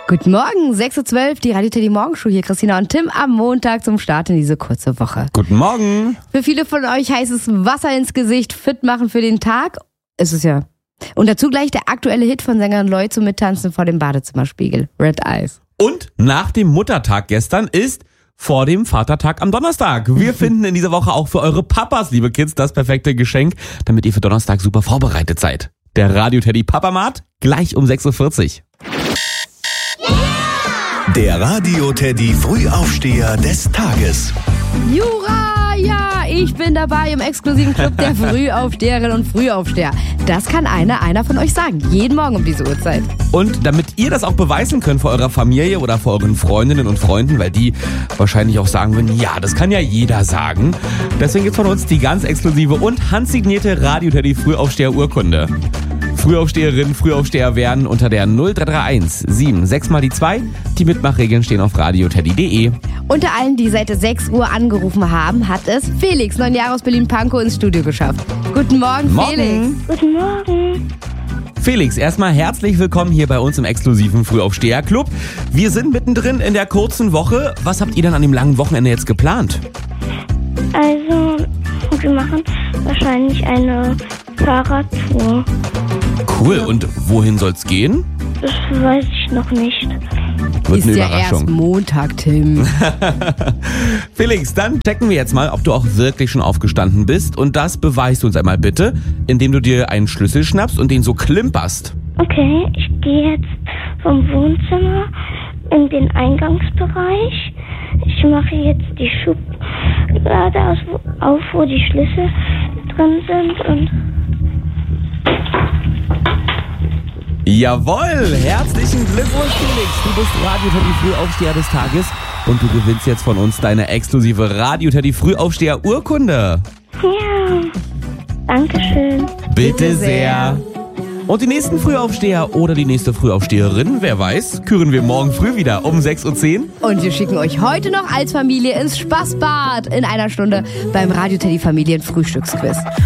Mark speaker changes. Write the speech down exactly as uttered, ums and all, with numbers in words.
Speaker 1: Guten Morgen, sechs Uhr zwölf, die Radio Teddy Morgenshow hier, Christina und Tim am Montag zum Start in diese kurze Woche.
Speaker 2: Guten Morgen.
Speaker 1: Für viele von euch heißt es Wasser ins Gesicht, fit machen für den Tag. Ist es ja. Und dazu gleich der aktuelle Hit von Sängerin Loy zum Mittanzen vor dem Badezimmerspiegel, Red Eyes.
Speaker 2: Und nach dem Muttertag gestern ist vor dem Vatertag am Donnerstag. Wir finden in dieser Woche auch für eure Papas, liebe Kids, das perfekte Geschenk, damit ihr für Donnerstag super vorbereitet seid. Der Radio Teddy Papamat gleich um sechs Uhr vierzig.
Speaker 3: Der Radio Teddy Frühaufsteher des Tages.
Speaker 1: Jura, ja, ich bin dabei im exklusiven Club der Frühaufsteherinnen und Frühaufsteher. Das kann einer, einer von euch sagen, jeden Morgen um diese Uhrzeit.
Speaker 2: Und damit ihr das auch beweisen könnt vor eurer Familie oder vor euren Freundinnen und Freunden, weil die wahrscheinlich auch sagen würden, ja, das kann ja jeder sagen. Deswegen gibt's von uns die ganz exklusive und handsignierte Radio Teddy Frühaufsteher Urkunde. Frühaufsteherinnen, Frühaufsteher werden unter der null drei drei eins sieben sechs mal die zwei. Die Mitmachregeln stehen auf radioteddy punkt de.
Speaker 1: Unter allen, die seit sechs Uhr angerufen haben, hat es Felix, neun Jahre aus Berlin-Pankow, ins Studio geschafft. Guten Morgen,
Speaker 2: Morgen.
Speaker 1: Felix.
Speaker 4: Guten Morgen.
Speaker 2: Felix, erstmal herzlich willkommen hier bei uns im exklusiven Frühaufsteher-Club. Wir sind mittendrin in der kurzen Woche. Was habt ihr denn an dem langen Wochenende jetzt geplant?
Speaker 4: Also, wir machen wahrscheinlich eine Fahrradtour.
Speaker 2: Cool, und wohin soll's gehen?
Speaker 4: Das weiß ich noch nicht.
Speaker 2: Wird
Speaker 1: Ist
Speaker 2: eine
Speaker 1: ja erst
Speaker 2: Überraschung.
Speaker 1: Montag, Tim.
Speaker 2: Felix, dann checken wir jetzt mal, ob du auch wirklich schon aufgestanden bist. Und das beweist du uns einmal bitte, indem du dir einen Schlüssel schnappst und den so klimperst.
Speaker 4: Okay, ich gehe jetzt vom Wohnzimmer in den Eingangsbereich. Ich mache jetzt die Schublade aus, auf, wo die Schlüssel drin sind und...
Speaker 2: Jawohl, herzlichen Glückwunsch, Felix. Du bist Radio Teddy Frühaufsteher des Tages und du gewinnst jetzt von uns deine exklusive Radio Teddy Frühaufsteher Urkunde.
Speaker 4: Ja, Dankeschön.
Speaker 2: Bitte
Speaker 1: Bitte
Speaker 2: sehr.
Speaker 1: sehr.
Speaker 2: Und die nächsten Frühaufsteher oder die nächste Frühaufsteherin, wer weiß, küren wir morgen früh wieder um sechs Uhr zehn.
Speaker 1: Und wir schicken euch heute noch als Familie ins Spaßbad in einer Stunde beim Radio Teddy Familien Frühstücksquiz.